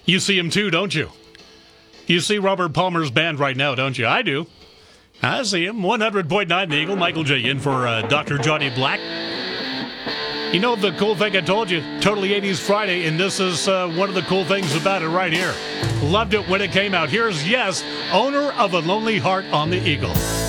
You see him too, don't you? You see Robert Palmer's band right now, don't you? I do. I see him. 100.9 The Eagle. Michael J. in for Dr. Johnny Black. You know the cool thing I told you? Totally 80s Friday, and this is one of the cool things about it right here. Loved it when it came out. Here's Yes, owner of a Lonely Heart on The Eagle.